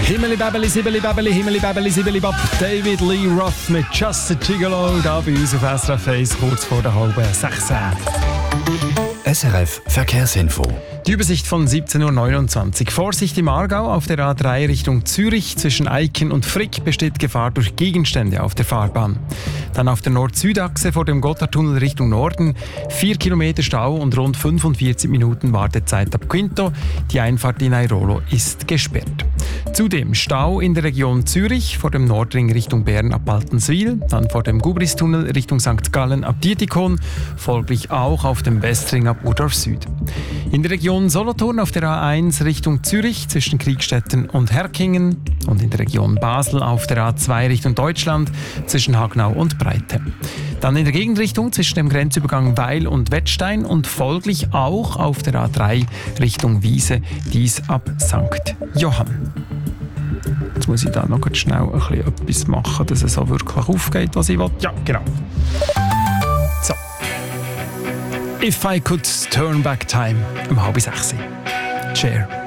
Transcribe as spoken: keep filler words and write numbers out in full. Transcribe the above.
Himmeli Babeli, Sibeli Babeli, Himmeli Babeli, Sibeli Bab. David Lee Roth mit Just a Gigolo, da bei uns auf S R F eins, kurz vor der halben sechs. S R F Verkehrsinfo. Die Übersicht von siebzehn Uhr neunundzwanzig. Vorsicht im Aargau auf der A drei Richtung Zürich. Zwischen Eiken und Frick besteht Gefahr durch Gegenstände auf der Fahrbahn. Dann auf der Nord-Süd-Achse vor dem Gotthardtunnel Richtung Norden. Vier Kilometer Stau und rund fünfundvierzig Minuten Wartezeit ab Quinto. Die Einfahrt in Airolo ist gesperrt. Zudem Stau in der Region Zürich vor dem Nordring Richtung Bern ab Baltenswil. Dann vor dem Gubristunnel Richtung Sankt Gallen ab Dietikon. Folglich auch auf dem Westring ab Urdorf Süd. In der Region Solothurn auf der A eins Richtung Zürich zwischen Kriegstetten und Herkingen und in der Region Basel auf der A zwei Richtung Deutschland zwischen Hagnau und Breite. Dann in der Gegenrichtung zwischen dem Grenzübergang Weil und Wettstein und folglich auch auf der A drei Richtung Wiese, dies ab Sankt Johann. Jetzt muss ich da noch schnell ein bisschen etwas machen, dass es so wirklich aufgeht, was ich will. Ja, genau. So. If I could turn back time, um halb sechs. Cher.